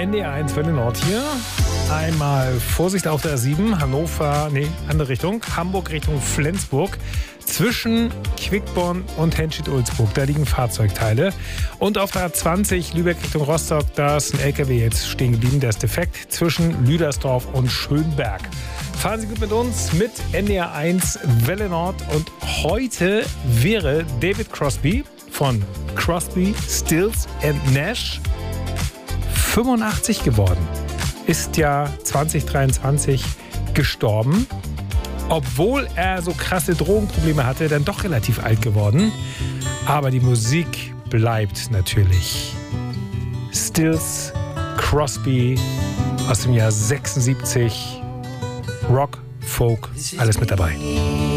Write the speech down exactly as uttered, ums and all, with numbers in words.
N D R eins Welle Nord hier. Einmal Vorsicht auf der A sieben, Hannover, nee, andere Richtung, Hamburg Richtung Flensburg. Zwischen Quickborn und Henstedt-Ulzburg, da liegen Fahrzeugteile. Und auf der A zwanzig Lübeck Richtung Rostock, da ist ein L K W jetzt stehen geblieben, der ist defekt, zwischen Lüdersdorf und Schönberg. Fahren Sie gut mit uns, mit N D R eins Welle Nord. Und heute wäre David Crosby von Crosby, Stills and Nash fünfundachtzig geworden. Ist ja zwanzig dreiundzwanzig gestorben. Obwohl er so krasse Drogenprobleme hatte, dann doch relativ alt geworden. Aber die Musik bleibt natürlich. Stills, Crosby aus dem Jahr sechsundsiebzig. Rock, Folk, alles mit dabei.